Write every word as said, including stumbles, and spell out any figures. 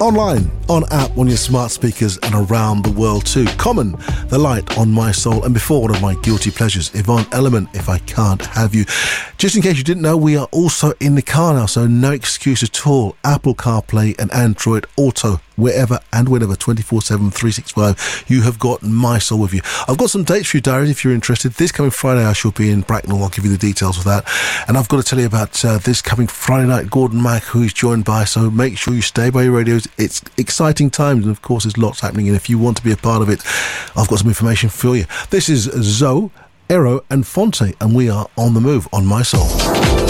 online, on app, on your smart speakers, and around the world too. Common, The Light on My Soul, and before, one of my guilty pleasures, Yvonne Element, If I Can't Have You. Just in case you didn't know, we are also in the car now, so no excuse at all. Apple CarPlay and Android Auto, wherever and whenever, twenty-four seven, three sixty-five. You have got My Soul with you. I've got some dates for you, diary, if you're interested. This coming Friday, I shall be in Bracknell. I'll give you the details of that. And I've got to tell you about uh, this coming Friday night, Gordon Mack, who is joined by, so make sure you stay by your radios. It's exciting times, and of course, there's lots happening. And if you want to be a part of it, I've got some information for you. This is Zoe, Ero, and Fonte, and we are on the move on My Soul.